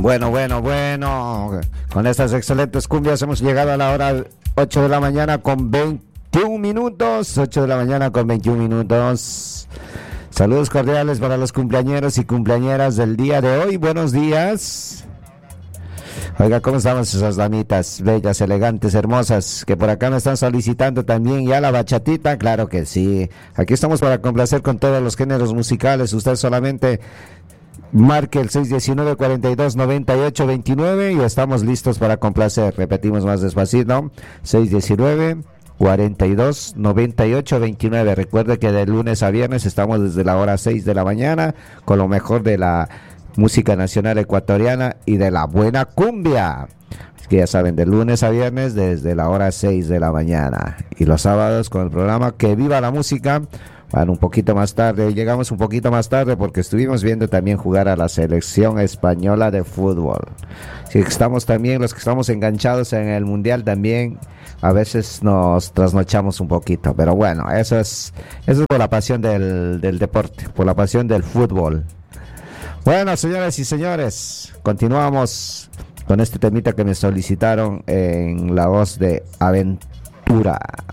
Bueno. Con estas excelentes cumbias hemos llegado a la hora 8 de la mañana con 21 minutos. 8 de la mañana con 21 minutos. Saludos cordiales para los cumpleañeros y cumpleañeras del día de hoy. Buenos días. Oiga, ¿cómo estamos esas damitas bellas, elegantes, hermosas? Que por acá me están solicitando también ya la bachatita. Claro que sí. Aquí estamos para complacer con todos los géneros musicales. Usted solamente marque el 619-42-98-29 y estamos listos para complacer. Repetimos más despacito. 619-42-98-29. Recuerde que de lunes a viernes estamos desde la hora 6 de la mañana con lo mejor de la música nacional ecuatoriana y de la buena cumbia. Es que ya saben, de lunes a viernes desde la hora 6 de la mañana. Y los sábados con el programa Que Viva la Música. Bueno, un poquito más tarde, llegamos un poquito más tarde porque estuvimos viendo también jugar a la selección española de fútbol. Si estamos también, los que estamos enganchados en el mundial también, a veces nos trasnochamos un poquito. Pero bueno, eso es por la pasión del deporte, por la pasión del fútbol. Bueno, señoras y señores, continuamos con este temita que me solicitaron en la voz de Aventura.